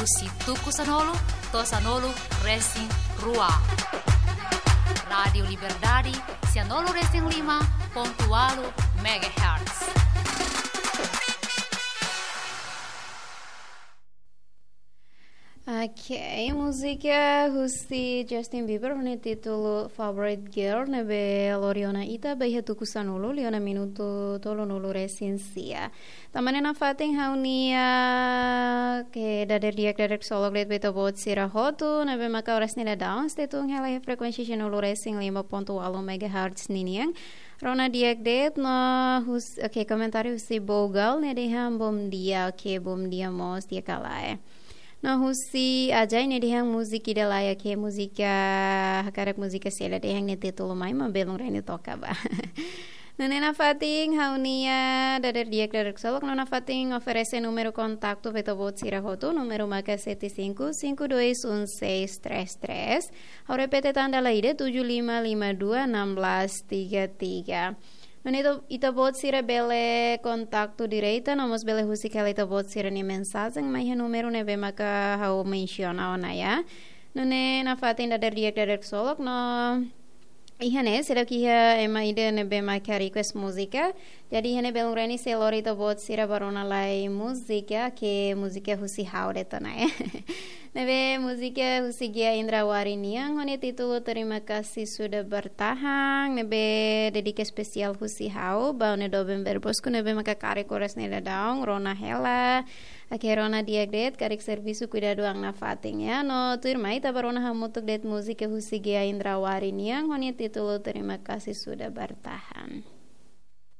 husi tuku sanolu, to sanolu Racing Rua. Radio Liberdade, Sianolo Racing 5.8 MHz. Oke, musiknya husi Justin Bieber ini título Favorite Girl nebe Loriona ita behe tukusan ulu liona minuto tolo nulu resinsia. Tamanena fating haunia ke dader solok let beto bot sira hotu nebe maka oras nila down stetung hela frekuensi nulu racing 5.8 MHz niniang. Rona diak det no hus komentari husi bogal ne deham bom dia bom dia mos dia kalae. No husi aja ini dihang musik ida layak ke musika hakarak musika sela dihang ne titulo mai mabelong reni toka ba. Nena fating haunia dader solok nona fating oferece número contacto veto bot sirahoto número maca 75521633. Au repete tanda laide 75521633. Ita bot sira bele kontakto direita nomos bele husi kala ita bot sira ni mensagem mai numero nebe maka hau menciona ona ya. Nune na fatin dader solok no ihane sira kia ema ide nebe maka request musika. Jadi ihane belung reni selori ita bot sira barona lai musika ke musika husi hau detana ya. Nebe musika husi Gia Indrawari niang hone titulo terima kasih sudah bertahan nebe dedike spesial husi hau baune November bosku nebe maka kare kores nela daung Rona Hela ake Rona diagdet karik servisu cuidado ang na fating ya no turmai tabarona hamutuk det musika husi Gia Indrawari niang hone titulo terima kasih sudah bertahan.